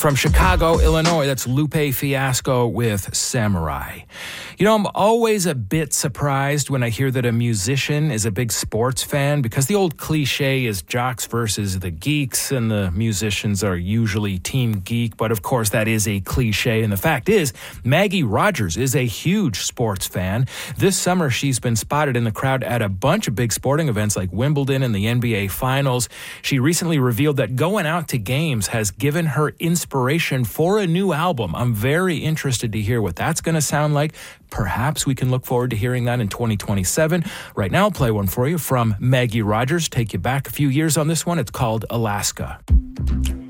From Chicago, Illinois, that's Lupe Fiasco with Samurai. You know, I'm always a bit surprised when I hear that a musician is a big sports fan, because the old cliche is jocks versus the geeks, and the musicians are usually team geek. But of course, that is a cliche. And the fact is, Maggie Rogers is a huge sports fan. This summer, she's been spotted in the crowd at a bunch of big sporting events like Wimbledon and the NBA Finals. She recently revealed that going out to games has given her inspiration for a new album. I'm very interested to hear what that's going to sound like. Perhaps we can look forward to hearing that in 2027. Right now, I'll play one for you from Maggie Rogers. Take you back a few years on this one. It's called Alaska.